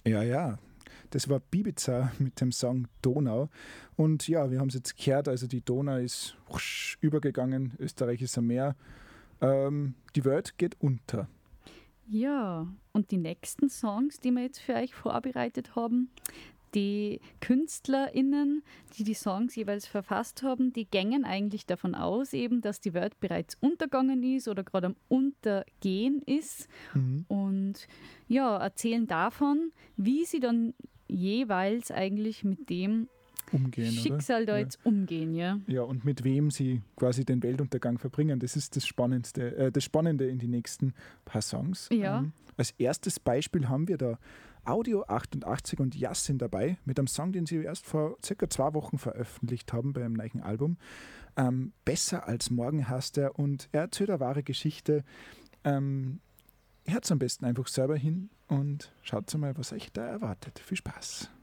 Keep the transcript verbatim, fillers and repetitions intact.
Ja, ja. Das war Bibiza mit dem Song Donau. Und ja, wir haben es jetzt gehört, also die Donau ist husch, übergegangen, Österreich ist ein Meer. Ähm, die Welt geht unter. Ja, und die nächsten Songs, die wir jetzt für euch vorbereitet haben, die KünstlerInnen, die die Songs jeweils verfasst haben, die gängen eigentlich davon aus, eben, dass die Welt bereits untergegangen ist oder gerade am Untergehen ist. Mhm. Und ja, erzählen davon, wie sie dann jeweils eigentlich mit dem Umgehen, Schicksal oder? da Ja. jetzt umgehen. Ja. Ja, und mit wem sie quasi den Weltuntergang verbringen. Das ist das Spannendste, äh, das Spannende in die nächsten paar Songs. Ja. Ähm, als erstes Beispiel haben wir da Audio achtundachtzig und Yassin dabei mit einem Song, den sie erst vor circa zwei Wochen veröffentlicht haben beim neuen Album. Ähm, Besser als morgen heißt er und er erzählt eine wahre Geschichte. Ähm, Hört am besten einfach selber hin und schaut mal, was euch da erwartet. Viel Spaß!